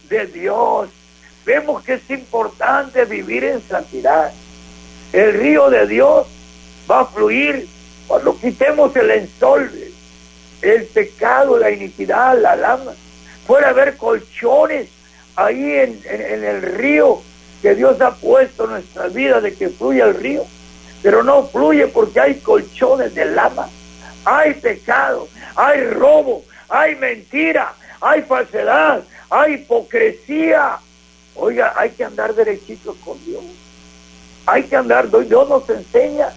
de Dios. Vemos que es importante vivir en santidad. El río de Dios va a fluir cuando quitemos el ensolve, el pecado, la iniquidad, la lama. Puede haber colchones ahí en el río que Dios ha puesto en nuestra vida, de que fluya el río, pero no fluye porque hay colchones de lama, hay pecado, hay robo, hay mentira, hay falsedad, hay hipocresía. Oiga, hay que andar derechito con Dios. Hay que andar, Dios nos enseña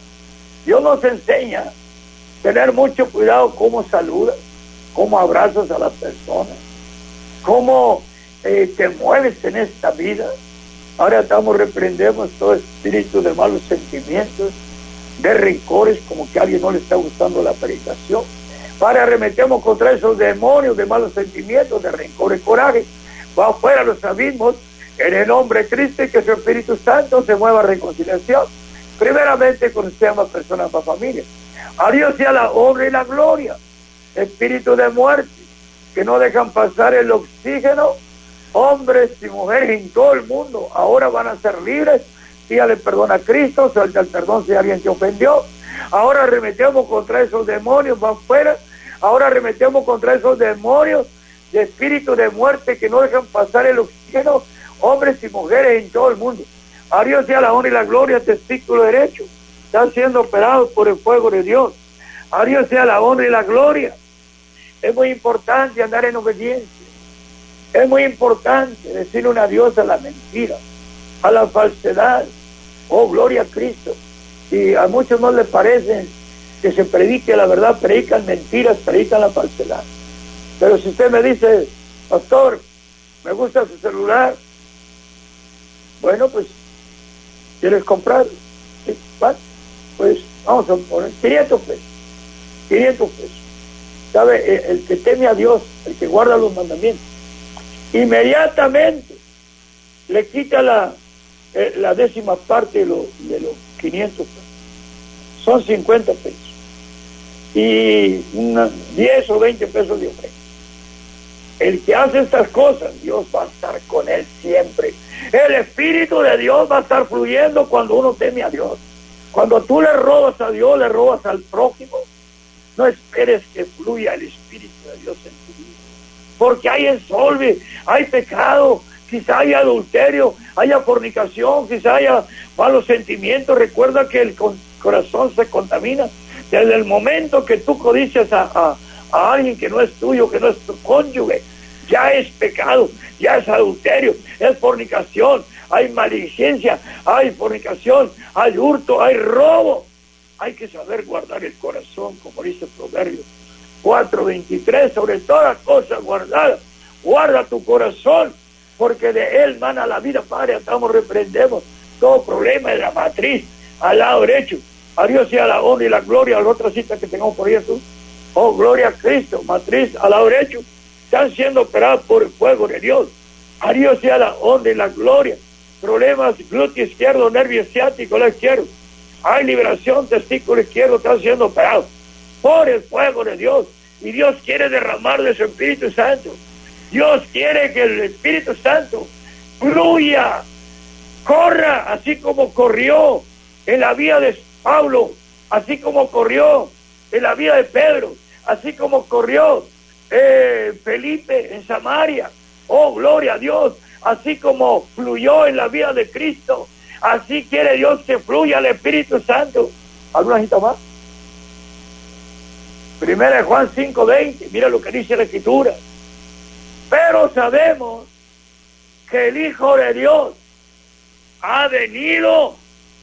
a tener mucho cuidado cómo saludas, cómo abrazas a las personas, cómo te mueves en esta vida. Ahora reprendemos todo espíritu de malos sentimientos, de rencores, como que a alguien no le está gustando la predicación. Ahora arremetemos contra esos demonios de malos sentimientos, de rencor y coraje. Va afuera a los abismos, en el nombre de Cristo, y que su Espíritu Santo se mueva a reconciliación. Primeramente con usted, ama personas, para familia. A Dios sea la honra y la gloria. Espíritu de muerte, que no dejan pasar el oxígeno, hombres y mujeres en todo el mundo, ahora van a ser libres. Pídale perdón a Cristo, suelta el perdón si alguien te ofendió. Ahora arremetemos contra esos demonios, van fuera. Ahora arremetemos contra esos demonios de espíritu de muerte que no dejan pasar el oxígeno, hombres y mujeres en todo el mundo. A Dios sea la honra y la gloria, testículo derecho, están siendo operados por el fuego de Dios. A Dios sea la honra y la gloria. Es muy importante andar en obediencia. Es muy importante decirle un adiós a la mentira, a la falsedad. Oh, gloria a Cristo. Y a muchos no les parece que se predique la verdad, predican mentiras, predican la falsedad. Pero si usted me dice, pastor, me gusta su celular, bueno, pues, ¿quieres comprar? ¿Sí? ¿Vale? Pues vamos a poner 500 pesos. 500 pesos. ¿Sabe? El que teme a Dios, el que guarda los mandamientos, inmediatamente le quita la 10ª parte de los 500 pesos. Son 50 pesos. Y 10 o 20 pesos de ofrenda. El que hace estas cosas, Dios va a estar con él siempre. El Espíritu de Dios va a estar fluyendo cuando uno teme a Dios. Cuando tú le robas a Dios, le robas al prójimo. No esperes que fluya el Espíritu de Dios en tu vida. Porque hay ensolve, hay pecado, quizá haya adulterio, haya fornicación, quizá haya malos sentimientos. Recuerda que el corazón se contamina. Desde el momento que tú codicias a alguien que no es tuyo, que no es tu cónyuge, ya es pecado, ya es adulterio, es fornicación, hay maledicencia, hay fornicación, hay hurto, hay robo. Hay que saber guardar el corazón, como dice Proverbios 4:23, sobre todas cosas guardadas, guarda tu corazón, porque de él mana la vida. Padre, reprendemos todo problema de la matriz al lado derecho. A Dios sea la honra y la gloria. A la otra cita que tengamos por Jesús. Oh, gloria a Cristo. Matriz al lado derecho están siendo operados por el fuego de Dios. A Dios sea la honra y la gloria. Problemas glúteo izquierdo, nervio ciático, la izquierdo. Hay liberación, testículo izquierdo, están siendo operados por el fuego de Dios. Y Dios quiere derramar de su Espíritu Santo. Dios quiere que el Espíritu Santo fluya, corra, así como corrió en la vida de Pablo, así como corrió en la vida de Pedro, así como corrió Felipe en Samaria. Oh, gloria a Dios. Así como fluyó en la vida de Cristo, así quiere Dios que fluya el Espíritu Santo. ¿Alguna cita más? 1 Juan 5:20, mira lo que dice la Escritura. Pero sabemos que el Hijo de Dios ha venido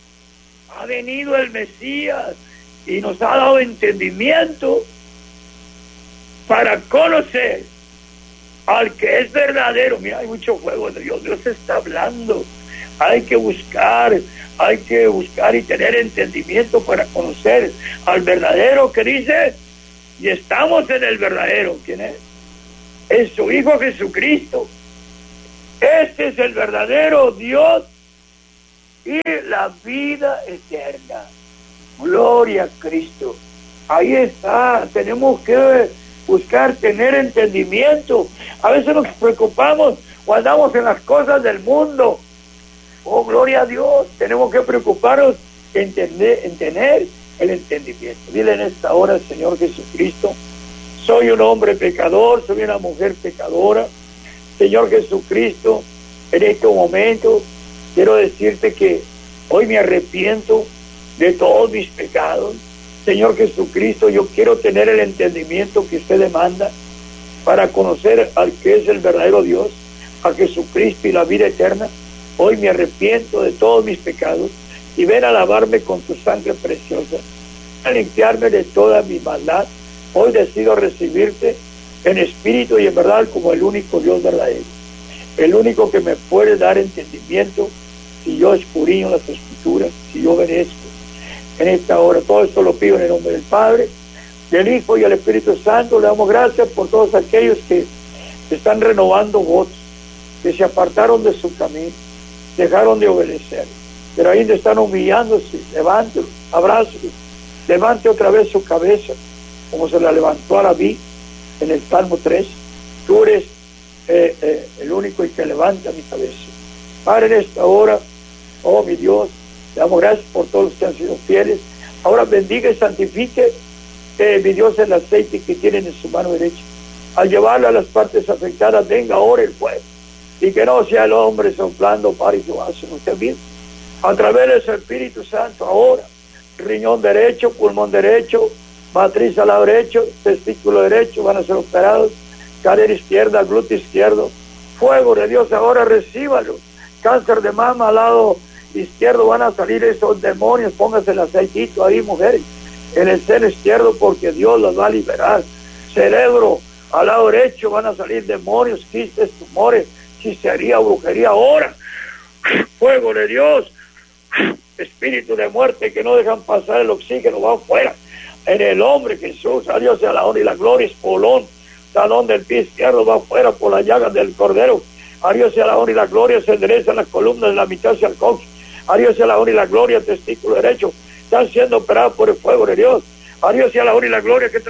el Mesías y nos ha dado entendimiento para conocer al que es verdadero. Mira, hay mucho fuego de Dios. Dios está hablando. Hay que buscar y tener entendimiento para conocer al verdadero, que dice, y estamos en el verdadero. ¿Quién es? Es su Hijo Jesucristo. Este es el verdadero Dios y la vida eterna. Gloria a Cristo. Ahí está. Tenemos que buscar tener entendimiento. A veces nos preocupamos o andamos en las cosas del mundo. Oh, gloria a Dios. Tenemos que preocuparnos en tener el entendimiento. Dile en esta hora, Señor Jesucristo, soy un hombre pecador, soy una mujer pecadora. Señor Jesucristo, en este momento quiero decirte que hoy me arrepiento de todos mis pecados. Señor Jesucristo, yo quiero tener el entendimiento que usted demanda para conocer al que es el verdadero Dios, a Jesucristo y la vida eterna. Hoy me arrepiento de todos mis pecados y ven a lavarme con tu sangre preciosa, a limpiarme de toda mi maldad. Hoy decido recibirte en espíritu y en verdad como el único Dios verdadero, el único que me puede dar entendimiento si yo escudriño las Escrituras, si yo obedezco. En esta hora todo esto lo pido en el nombre del Padre, del Hijo y del Espíritu Santo. Le damos gracias por todos aquellos que están renovando votos, que se apartaron de su camino, dejaron de obedecer, pero ahí están humillándose. Levántelo, abrázalo, levante otra vez su cabeza como se la levantó a David en el Salmo 3. Tú eres el único y que levanta mi cabeza. Padre, en esta hora, oh mi Dios, le damos gracias por todos los que han sido fieles. Ahora bendiga y santifique, mi Dios, el aceite que tienen en su mano derecha. Al llevarlo a las partes afectadas, venga ahora el fuego, y que no sea el hombre soplando para que lo hacen usted mismo. A través de su Espíritu Santo, ahora, riñón derecho, pulmón derecho, matriz al lado derecho, testículo derecho, van a ser operados, cadera izquierda, glúteo izquierdo. Fuego de Dios, ahora recíbalo. Cáncer de mama al lado izquierdo, van a salir esos demonios. Póngase el aceitito ahí, mujeres, en el seno izquierdo, porque Dios los va a liberar. Cerebro al lado derecho, van a salir demonios, quistes, tumores, hechicería, brujería. Ahora, fuego de Dios, espíritu de muerte que no dejan pasar el oxígeno, va afuera. En el hombre Jesús, a Dios sea la honra y la gloria. Espolón, talón del pie izquierdo, va afuera por las llagas del cordero. A Dios sea la honra y la gloria. Se enderezan las columnas de la mitad hacia el cox. A Dios sea la honra y la gloria. Testículo derecho están siendo operados por el fuego de Dios. A Dios sea la honra y la gloria. Que